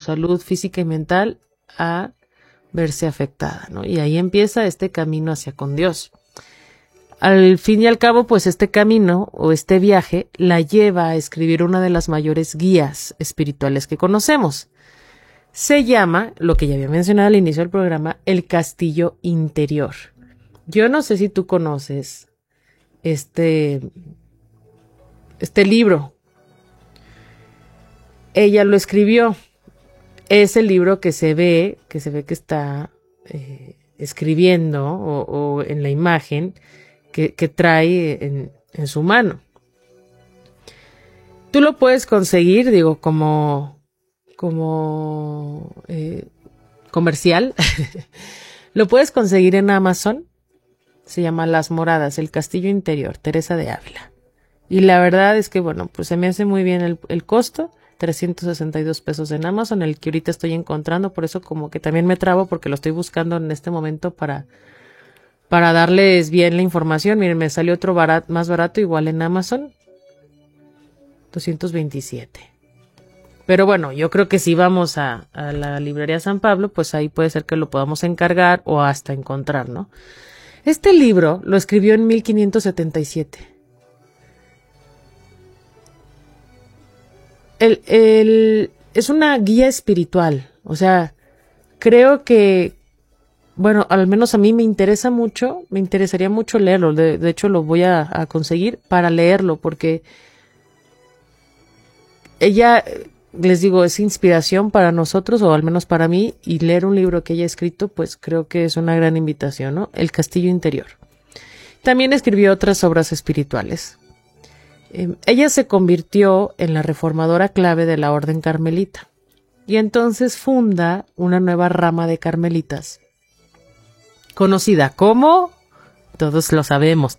salud física y mental a verse afectada, ¿no? Y ahí empieza este camino hacia con Dios. Al fin y al cabo, pues este camino o este viaje la lleva a escribir una de las mayores guías espirituales que conocemos. Se llama, lo que ya había mencionado al inicio del programa, El Castillo Interior. Yo no sé si tú conoces este libro. Ella lo escribió. Es el libro que se ve que está escribiendo o en la imagen que trae en su mano. Tú lo puedes conseguir, digo, como comercial. Lo puedes conseguir en Amazon. Se llama Las Moradas, El Castillo Interior, Teresa de Ávila. Y la verdad es que, bueno, pues se me hace muy bien el costo. 362 pesos en Amazon, el que ahorita estoy encontrando, por eso como que también me trabo porque lo estoy buscando en este momento para darles bien la información. Miren, me salió otro más barato igual en Amazon, 227. Pero bueno, yo creo que si vamos a la librería San Pablo, pues ahí puede ser que lo podamos encargar o hasta encontrar, ¿no? Este libro lo escribió en 1577. Es una guía espiritual, o sea, creo que, bueno, al menos a mí me interesaría mucho leerlo, de hecho lo voy a conseguir para leerlo, porque ella, les digo, es inspiración para nosotros, o al menos para mí, y leer un libro que ella ha escrito, pues creo que es una gran invitación, ¿no? El Castillo Interior. También escribió otras obras espirituales. Ella se convirtió en la reformadora clave de la Orden Carmelita y entonces funda una nueva rama de carmelitas conocida como, todos lo sabemos,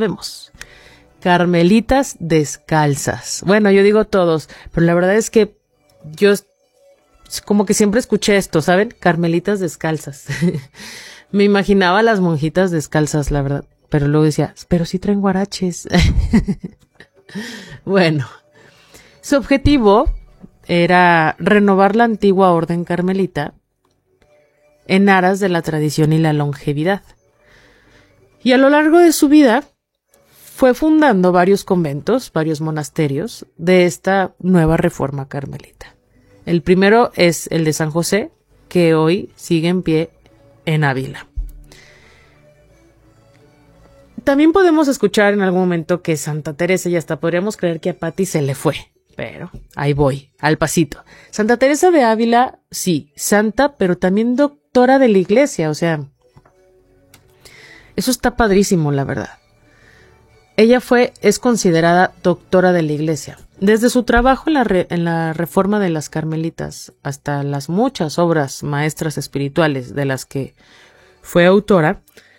Carmelitas Descalzas. Bueno, yo digo todos, pero la verdad es que yo como que siempre escuché esto, ¿saben? Carmelitas Descalzas. Me imaginaba a las monjitas descalzas, la verdad, pero luego decía, pero sí traen guaraches. Bueno, su objetivo era renovar la antigua orden carmelita en aras de la tradición y la longevidad. Y a lo largo de su vida fue fundando varios conventos, varios monasterios de esta nueva reforma carmelita. El primero es el de San José, que hoy sigue en pie en Ávila. También podemos escuchar en algún momento que Santa Teresa, y hasta podríamos creer que a Patti se le fue, pero ahí voy, al pasito. Santa Teresa de Ávila, sí, santa, pero también doctora de la Iglesia, o sea, eso está padrísimo, la verdad. Ella es considerada doctora de la Iglesia. Desde su trabajo en la reforma de las Carmelitas hasta las muchas obras maestras espirituales de las que fue autora,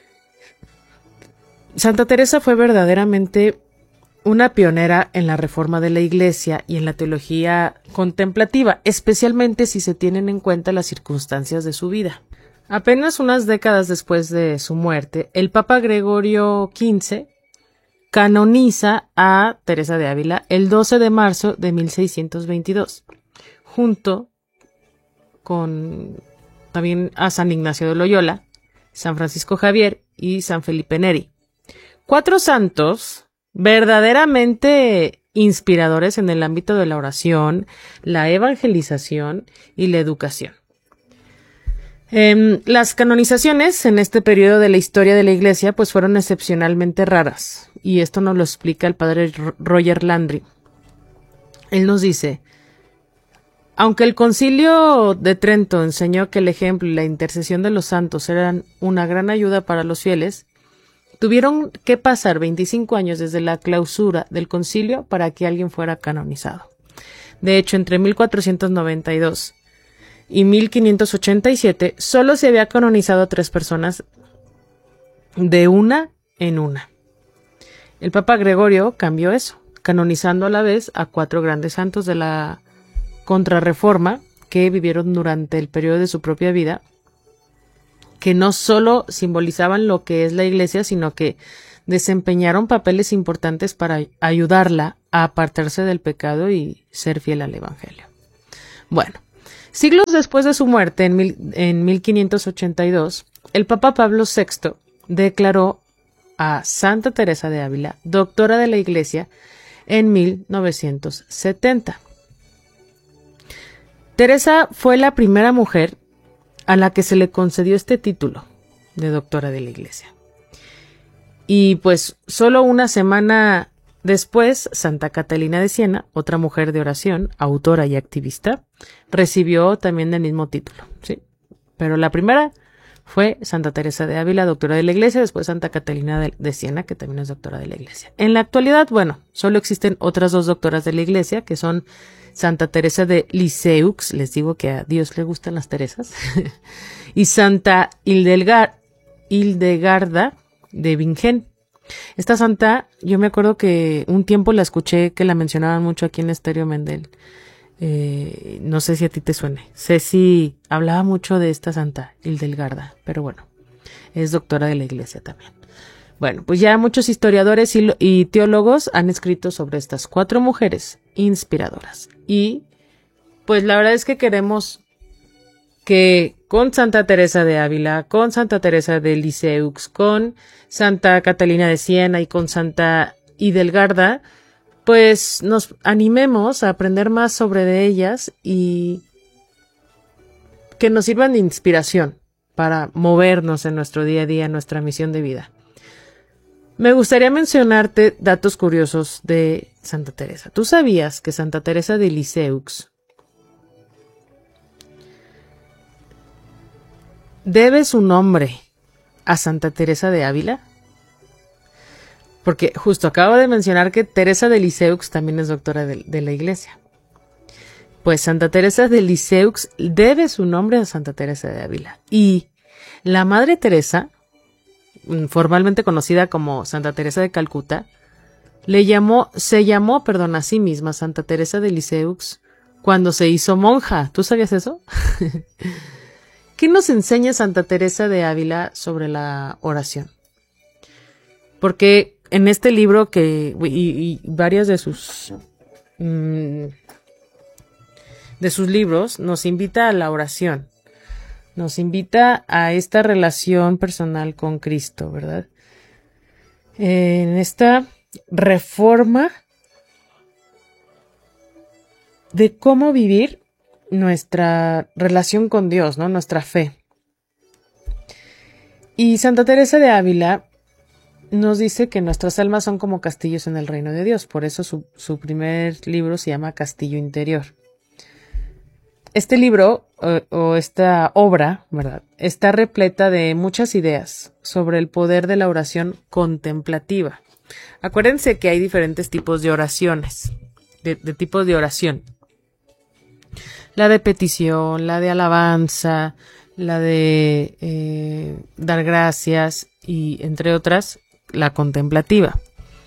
Santa Teresa fue verdaderamente una pionera en la reforma de la Iglesia y en la teología contemplativa, especialmente si se tienen en cuenta las circunstancias de su vida. Apenas unas décadas después de su muerte, el Papa Gregorio XV canoniza a Teresa de Ávila el 12 de marzo de 1622, junto con también a San Ignacio de Loyola, San Francisco Javier y San Felipe Neri. 4 santos verdaderamente inspiradores en el ámbito de la oración, la evangelización y la educación. Las canonizaciones en este periodo de la historia de la Iglesia pues fueron excepcionalmente raras, y esto nos lo explica el padre Roger Landry. Él nos dice: aunque el Concilio de Trento enseñó que el ejemplo y la intercesión de los santos eran una gran ayuda para los fieles, tuvieron que pasar 25 años desde la clausura del concilio para que alguien fuera canonizado. De hecho, entre 1492 y 1587 solo se había canonizado a 3 personas de una en una. El Papa Gregorio cambió eso, canonizando a la vez a 4 grandes santos de la Contrarreforma que vivieron durante el periodo de su propia vida, que no solo simbolizaban lo que es la Iglesia, sino que desempeñaron papeles importantes para ayudarla a apartarse del pecado y ser fiel al Evangelio. Bueno, Siglos después de su muerte, en 1582, el Papa Pablo VI declaró a Santa Teresa de Ávila doctora de la Iglesia en 1970. Teresa fue la primera mujer a la que se le concedió este título de doctora de la Iglesia. Y pues solo una semana después, Santa Catalina de Siena, otra mujer de oración, autora y activista, recibió también el mismo título, ¿sí? Pero la primera fue Santa Teresa de Ávila, doctora de la Iglesia, después Santa Catalina de Siena, que también es doctora de la Iglesia. En la actualidad, bueno, solo existen otras dos doctoras de la Iglesia, que son Santa Teresa de Lisieux, les digo que a Dios le gustan las Teresas, y Santa Hildegarda de Bingen. Esta santa, yo me acuerdo que un tiempo la escuché que la mencionaban mucho aquí en Estéreo Mendel. No sé si a ti te suene. Ceci hablaba mucho de esta santa Hildegarda, pero bueno, es doctora de la Iglesia también. Bueno, pues ya muchos historiadores y teólogos han escrito sobre estas 4 mujeres inspiradoras. Y pues la verdad es que queremos que con Santa Teresa de Ávila, con Santa Teresa de Lisieux, con Santa Catalina de Siena y con Santa Hildegarda, pues nos animemos a aprender más sobre de ellas y que nos sirvan de inspiración para movernos en nuestro día a día, en nuestra misión de vida. Me gustaría mencionarte datos curiosos de Santa Teresa. ¿Tú sabías que Santa Teresa de Lisieux debe su nombre a Santa Teresa de Ávila? Porque justo acabo de mencionar que Teresa de Lisieux también es doctora de la Iglesia. Pues Santa Teresa de Lisieux debe su nombre a Santa Teresa de Ávila. Y la Madre Teresa, formalmente conocida como Santa Teresa de Calcuta, se llamó a sí misma Santa Teresa de Lisieux cuando se hizo monja. ¿Tú sabías eso? ¿Qué nos enseña Santa Teresa de Ávila sobre la oración? Porque en este libro y varios de sus libros nos invita a la oración, nos invita a esta relación personal con Cristo, ¿verdad? En esta reforma de cómo vivir nuestra relación con Dios, ¿no? Nuestra fe. Y Santa Teresa de Ávila nos dice que nuestras almas son como castillos en el reino de Dios. Por eso su primer libro se llama Castillo Interior. Este libro o esta obra, ¿verdad?, está repleta de muchas ideas sobre el poder de la oración contemplativa. Acuérdense que hay diferentes tipos de oraciones, de tipos de oración. La de petición, la de alabanza, la de dar gracias y, entre otras, la contemplativa.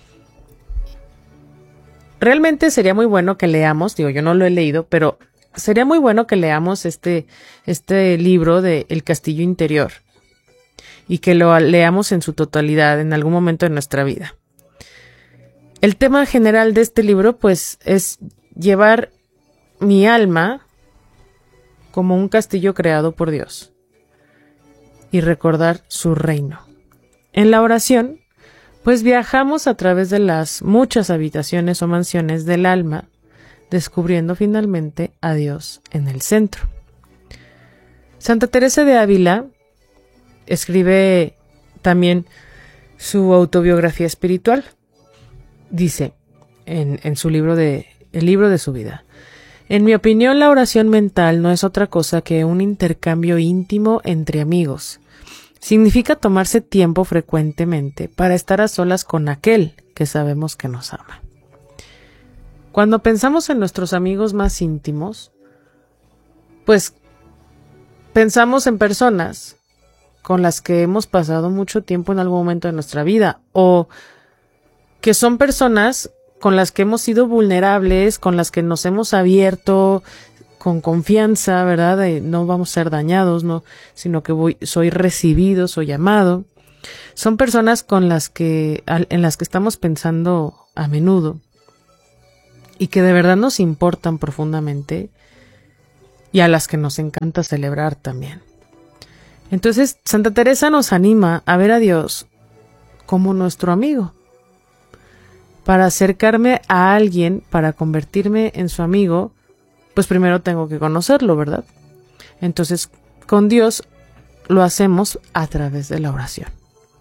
Realmente sería muy bueno que leamos, yo no lo he leído, pero sería muy bueno que leamos este libro de El Castillo Interior y que lo leamos en su totalidad en algún momento de nuestra vida. El tema general de este libro, pues, es llevar mi alma como un castillo creado por Dios y recordar su reino. En la oración, pues viajamos a través de las muchas habitaciones o mansiones del alma, descubriendo finalmente a Dios en el centro. Santa Teresa de Ávila escribe también su autobiografía espiritual. Dice en su libro el libro de su vida: en mi opinión, la oración mental no es otra cosa que un intercambio íntimo entre amigos. Significa tomarse tiempo frecuentemente para estar a solas con aquel que sabemos que nos ama. Cuando pensamos en nuestros amigos más íntimos, pues pensamos en personas con las que hemos pasado mucho tiempo en algún momento de nuestra vida, o que son personas con las que hemos sido vulnerables, con las que nos hemos abierto con confianza, ¿verdad? No vamos a ser dañados, no, sino que soy recibido, soy amado. Son personas en las que estamos pensando a menudo y que de verdad nos importan profundamente y a las que nos encanta celebrar también. Entonces, Santa Teresa nos anima a ver a Dios como nuestro amigo. Para acercarme a alguien, para convertirme en su amigo, pues primero tengo que conocerlo, ¿verdad? Entonces, con Dios lo hacemos a través de la oración.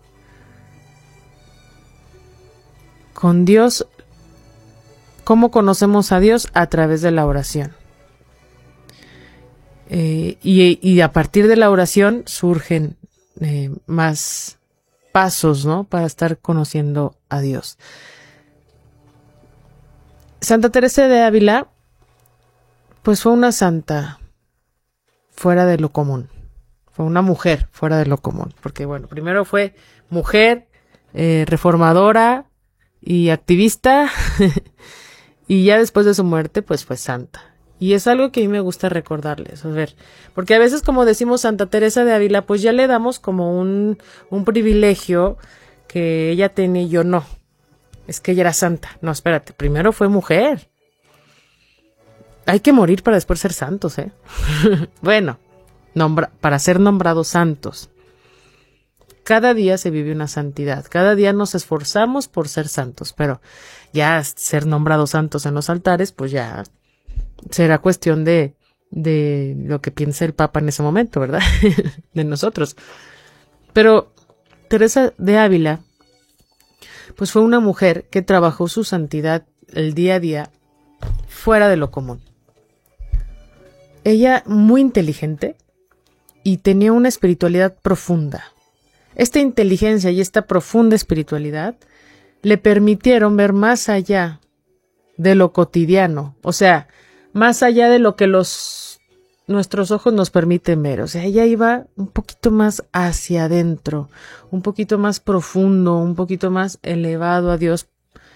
Con Dios, ¿cómo conocemos a Dios? A través de la oración. Y a partir de la oración surgen más pasos, ¿no? Para estar conociendo a Dios. Santa Teresa de Ávila, pues fue una santa fuera de lo común. Fue una mujer fuera de lo común. Porque, bueno, primero fue mujer, reformadora y activista. Y ya después de su muerte, pues fue santa. Y es algo que a mí me gusta recordarles, a ver, porque a veces como decimos Santa Teresa de Ávila, pues ya le damos como un privilegio que ella tenía y yo no. Es que ella era santa. No, espérate, primero fue mujer. Hay que morir para después ser santos, ¿eh? Bueno, para ser nombrados santos. Cada día se vive una santidad, cada día nos esforzamos por ser santos, pero ya ser nombrados santos en los altares, pues ya será cuestión de lo que piense el Papa en ese momento, ¿verdad? De nosotros. Pero Teresa de Ávila, pues fue una mujer que trabajó su santidad el día a día fuera de lo común. Ella muy inteligente y tenía una espiritualidad profunda. Esta inteligencia y esta profunda espiritualidad le permitieron ver más allá de lo cotidiano, o sea, más allá de lo que nuestros ojos nos permiten ver. O sea, ella iba un poquito más hacia adentro, un poquito más profundo, un poquito más elevado a Dios.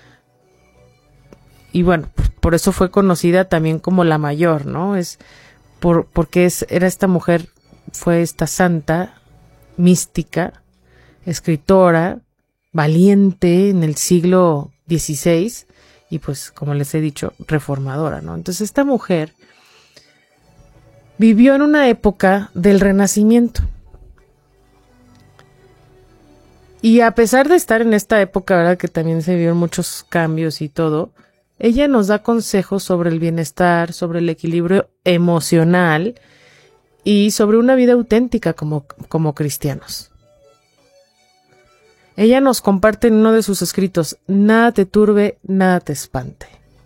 Y bueno, por eso fue conocida también como la mayor, ¿no? Porque era esta mujer, fue esta santa, mística, escritora, valiente en el siglo XVI y pues, como les he dicho, reformadora, ¿no? Entonces esta mujer vivió en una época del Renacimiento. Y a pesar de estar en esta época, ¿verdad?, que también se vieron muchos cambios y todo, ella nos da consejos sobre el bienestar, sobre el equilibrio emocional y sobre una vida auténtica como cristianos. Ella nos comparte en uno de sus escritos: nada te turbe, nada te espante.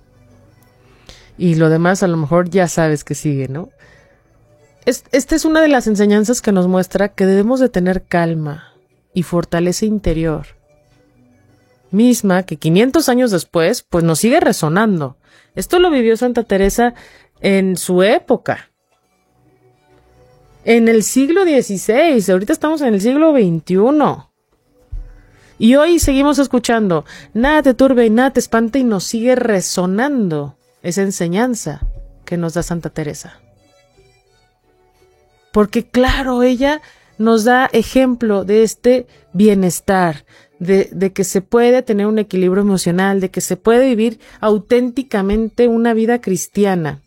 Y lo demás a lo mejor ya sabes que sigue, ¿no? Esta es una de las enseñanzas que nos muestra que debemos de tener calma y fortaleza interior, misma que 500 años después, pues nos sigue resonando. Esto lo vivió Santa Teresa en su época, en el siglo XVI, ahorita estamos en el siglo XXI. Y hoy seguimos escuchando, nada te turbe y nada te espante, y nos sigue resonando esa enseñanza que nos da Santa Teresa. Porque claro, ella nos da ejemplo de este bienestar, de que se puede tener un equilibrio emocional, de que se puede vivir auténticamente una vida cristiana.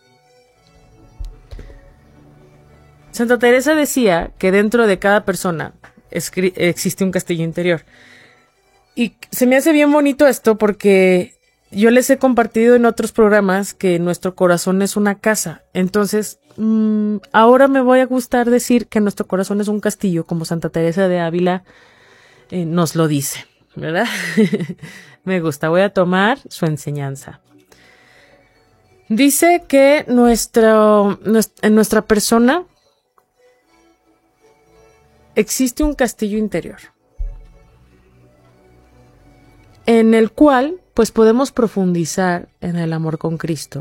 Santa Teresa decía que dentro de cada persona existe un castillo interior. Y se me hace bien bonito esto porque yo les he compartido en otros programas que nuestro corazón es una casa. Entonces, ahora me voy a gustar decir que nuestro corazón es un castillo, como Santa Teresa de Ávila nos lo dice, ¿verdad? Me gusta, voy a tomar su enseñanza. Dice que en nuestra persona existe un castillo interior, en el cual pues podemos profundizar en el amor con Cristo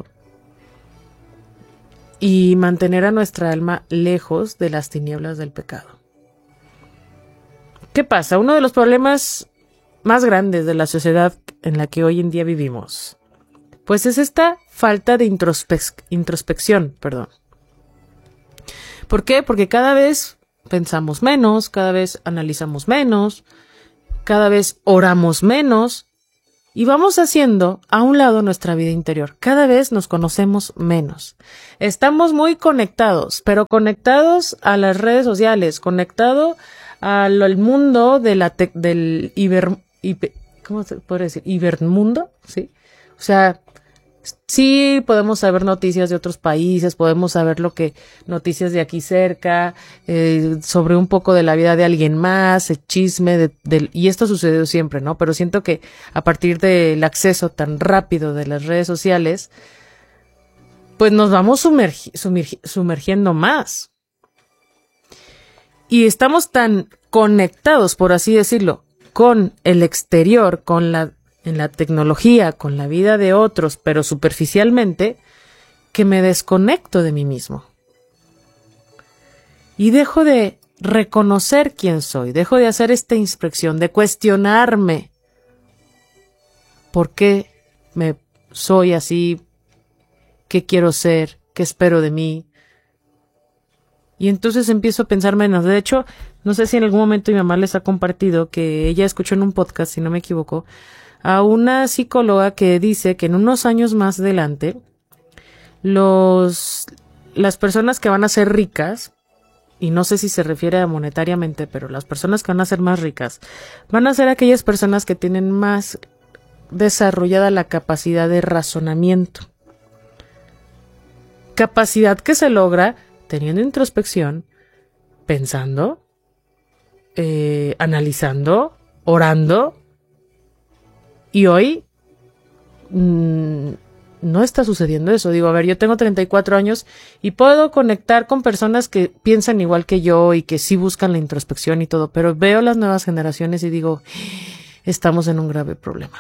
y mantener a nuestra alma lejos de las tinieblas del pecado. ¿Qué pasa? Uno de los problemas más grandes de la sociedad en la que hoy en día vivimos, pues es esta falta de introspección. ¿Por qué? Porque cada vez pensamos menos, cada vez analizamos menos, cada vez oramos menos y vamos haciendo a un lado nuestra vida interior. Cada vez nos conocemos menos. Estamos muy conectados, pero conectados a las redes sociales, conectado al mundo de del ¿cómo se puede decir? Ibermundo, ¿sí? O sea, sí podemos saber noticias de otros países, podemos saber noticias de aquí cerca, sobre un poco de la vida de alguien más, el chisme, y esto sucedió siempre, ¿no? Pero siento que a partir del acceso tan rápido de las redes sociales, pues nos vamos sumergiendo más. Y estamos tan conectados, por así decirlo, con el exterior, en la tecnología, con la vida de otros, pero superficialmente, que me desconecto de mí mismo. Y dejo de reconocer quién soy, dejo de hacer esta introspección, de cuestionarme por qué soy así, qué quiero ser, qué espero de mí. Y entonces empiezo a pensar menos. De hecho, no sé si en algún momento mi mamá les ha compartido que ella escuchó en un podcast, si no me equivoco, a una psicóloga que dice que en unos años más adelante las personas que van a ser ricas, y no sé si se refiere a monetariamente, pero las personas que van a ser más ricas van a ser aquellas personas que tienen más desarrollada la capacidad de razonamiento. Capacidad que se logra teniendo introspección, pensando, analizando, orando. Y hoy no está sucediendo eso. Digo, a ver, yo tengo 34 años y puedo conectar con personas que piensan igual que yo y que sí buscan la introspección y todo, pero veo las nuevas generaciones y digo, estamos en un grave problema.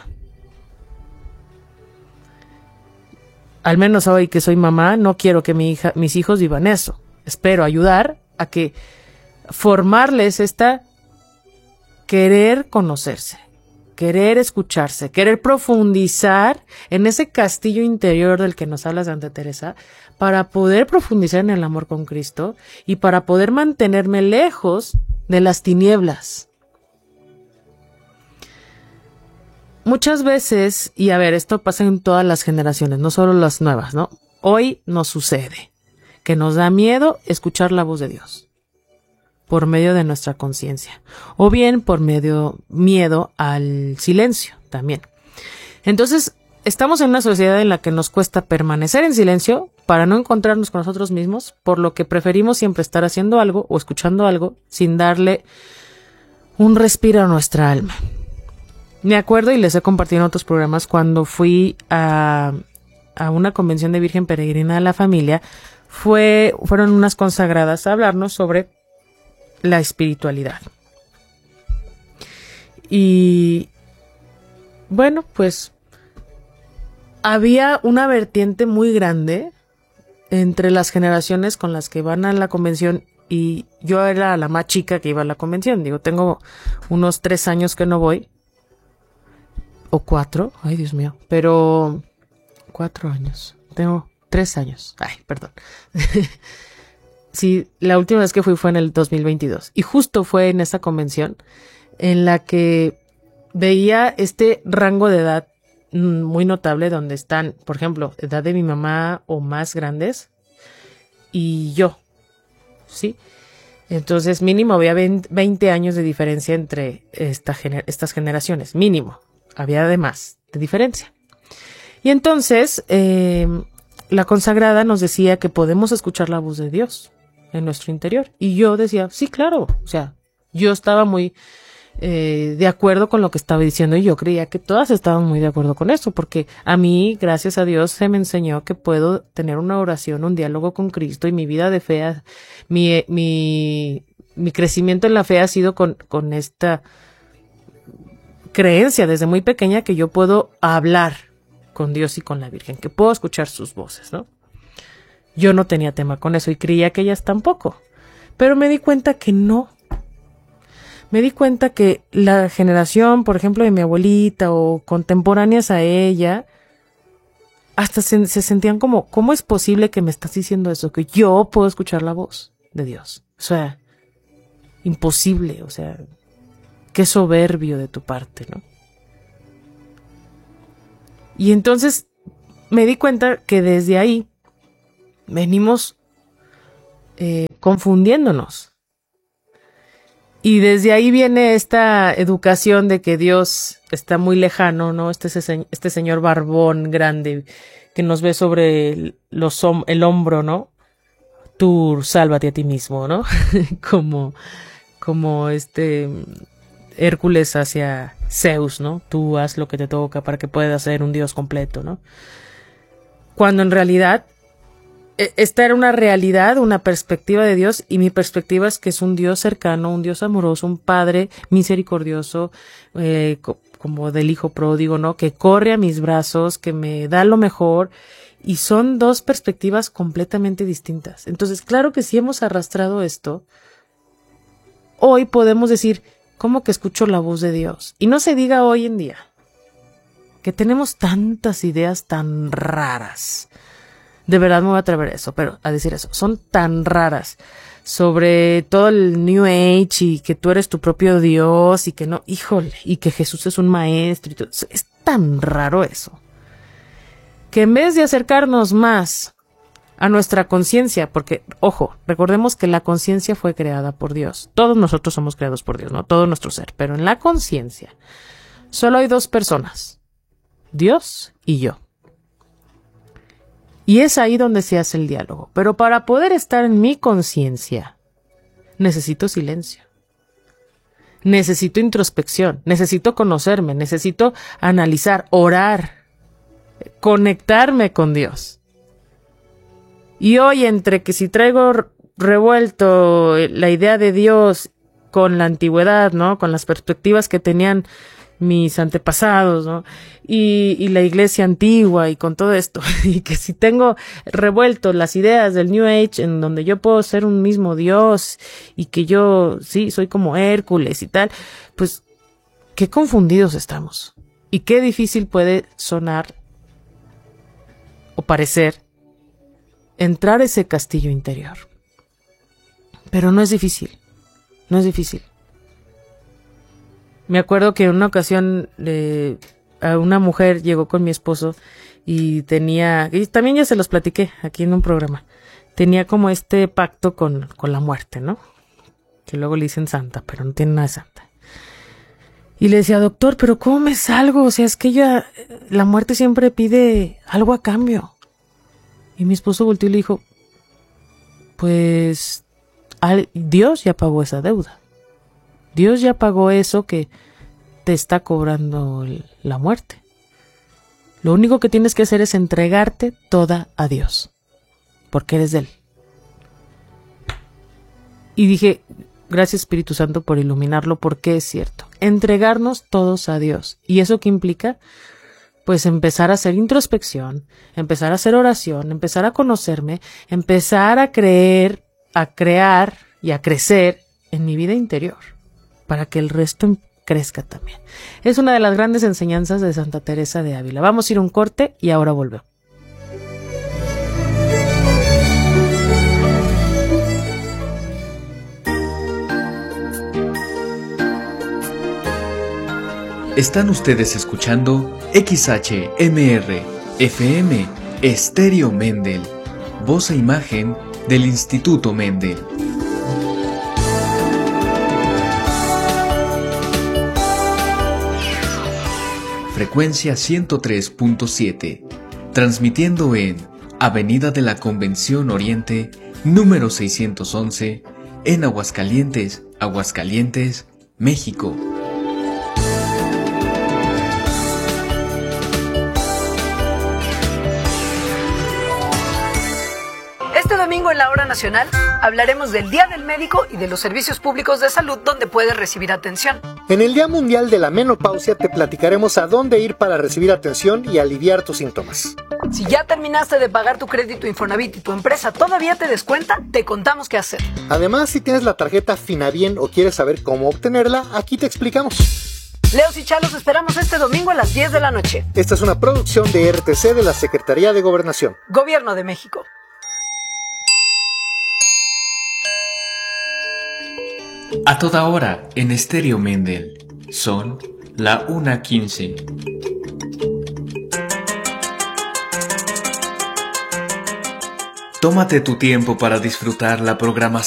Al menos hoy que soy mamá, no quiero que mis hijos vivan eso. Espero ayudar a que formarles querer conocerse, querer escucharse, querer profundizar en ese castillo interior del que nos habla Santa Teresa, para poder profundizar en el amor con Cristo y para poder mantenerme lejos de las tinieblas. Muchas veces, y a ver, esto pasa en todas las generaciones, no solo las nuevas, ¿no? Hoy nos sucede que nos da miedo escuchar la voz de Dios por medio de nuestra conciencia, o bien por miedo al silencio también. Entonces, estamos en una sociedad en la que nos cuesta permanecer en silencio para no encontrarnos con nosotros mismos, por lo que preferimos siempre estar haciendo algo o escuchando algo sin darle un respiro a nuestra alma. Me acuerdo, y les he compartido en otros programas, cuando fui a una convención de Virgen Peregrina de la Familia, fueron unas consagradas a hablarnos sobre la espiritualidad. Y bueno, pues había una vertiente muy grande entre las generaciones con las que van a la convención, y yo era la más chica que iba a la convención. Digo, tengo unos 3 años que no voy. O 4, ay Dios mío, pero 4 años, tengo 3 años, ay, perdón. Sí, la última vez que fue en el 2022, y justo fue en esa convención en la que veía este rango de edad muy notable, donde están, por ejemplo, edad de mi mamá o más grandes, y yo, ¿sí? Entonces mínimo había 20 años de diferencia entre estas generaciones, mínimo. Había además de diferencia. Y entonces, la consagrada nos decía que podemos escuchar la voz de Dios en nuestro interior. Y yo decía, sí, claro. O sea, yo estaba muy de acuerdo con lo que estaba diciendo, y yo creía que todas estaban muy de acuerdo con eso, porque a mí, gracias a Dios, se me enseñó que puedo tener una oración, un diálogo con Cristo, y mi vida de fe, mi crecimiento en la fe ha sido con esta creencia desde muy pequeña, que yo puedo hablar con Dios y con la Virgen, que puedo escuchar sus voces, ¿no? Yo no tenía tema con eso y creía que ellas tampoco, pero me di cuenta que no. Me di cuenta que la generación, por ejemplo, de mi abuelita o contemporáneas a ella, hasta se sentían como, ¿cómo es posible que me estás diciendo eso? Que yo puedo escuchar la voz de Dios. O sea, imposible, o sea, qué soberbio de tu parte, ¿no? Y entonces me di cuenta que desde ahí venimos confundiéndonos. Y desde ahí viene esta educación de que Dios está muy lejano, ¿no? Este señor barbón grande que nos ve sobre el hombro, ¿no? Tú sálvate a ti mismo, ¿no? como Hércules hacia Zeus, ¿no? Tú haz lo que te toca para que puedas ser un Dios completo, ¿no? Cuando en realidad esta era una realidad, una perspectiva de Dios, y mi perspectiva es que es un Dios cercano, un Dios amoroso, un Padre misericordioso, como del Hijo pródigo, ¿no? Que corre a mis brazos, que me da lo mejor, y son dos perspectivas completamente distintas. Entonces, claro que si hemos arrastrado esto, hoy podemos decir, ¿cómo que escucho la voz de Dios? Y no se diga hoy en día, que tenemos tantas ideas tan raras. De verdad me voy a atrever a decir eso. Son tan raras sobre todo el New Age y que tú eres tu propio Dios y que no, híjole, y que Jesús es un maestro y todo. Es tan raro eso. Que en vez de acercarnos más a nuestra conciencia, porque, ojo, recordemos que la conciencia fue creada por Dios. Todos nosotros somos creados por Dios, ¿no? Todo nuestro ser. Pero en la conciencia solo hay dos personas. Dios y yo. Y es ahí donde se hace el diálogo. Pero para poder estar en mi conciencia, necesito silencio. Necesito introspección. Necesito conocerme. Necesito analizar, orar, conectarme con Dios. Y hoy, entre que si traigo revuelto la idea de Dios con la antigüedad, ¿no? Con las perspectivas que tenían mis antepasados, ¿no? Y la iglesia antigua y con todo esto, y que si tengo revuelto las ideas del New Age en donde yo puedo ser un mismo Dios y que yo, sí, soy como Hércules y tal, pues qué confundidos estamos y qué difícil puede sonar o parecer entrar a ese castillo interior. Pero no es difícil, no es difícil. Me acuerdo que en una ocasión a una mujer llegó con mi esposo y también ya se los platiqué aquí en un programa, tenía como este pacto con la muerte, ¿no? Que luego le dicen santa, pero no tiene nada de santa. Y le decía, doctor, pero ¿cómo me salgo? O sea, es que la muerte siempre pide algo a cambio. Y mi esposo volteó y le dijo, pues Dios ya pagó esa deuda. Dios ya pagó eso que te está cobrando la muerte. Lo único que tienes que hacer es entregarte toda a Dios, porque eres de Él. Y dije, gracias Espíritu Santo por iluminarlo, porque es cierto. Entregarnos todos a Dios. ¿Y eso qué implica? Pues empezar a hacer introspección, empezar a hacer oración, empezar a conocerme, empezar a creer, a crear y a crecer en mi vida interior, para que el resto crezca también. Es una de las grandes enseñanzas de Santa Teresa de Ávila. Vamos a ir a un corte y ahora volvemos. Están ustedes escuchando XHMR FM Estéreo Mendel, voz e imagen del Instituto Mendel. Frecuencia 103.7, transmitiendo en Avenida de la Convención Oriente, número 611, en Aguascalientes, México. Este domingo en la Hora Nacional hablaremos del Día del Médico y de los servicios públicos de salud donde puedes recibir atención. En el Día Mundial de la Menopausia te platicaremos a dónde ir para recibir atención y aliviar tus síntomas. Si ya terminaste de pagar tu crédito Infonavit y tu empresa todavía te descuenta, te contamos qué hacer. Además, si tienes la tarjeta Finabien o quieres saber cómo obtenerla, aquí te explicamos. Leos y Chalos esperamos este domingo a las 10 de la noche. Esta es una producción de RTC de la Secretaría de Gobernación. Gobierno de México. A toda hora en Estéreo Mendel. Son la 1:15. Tómate tu tiempo para disfrutar la programación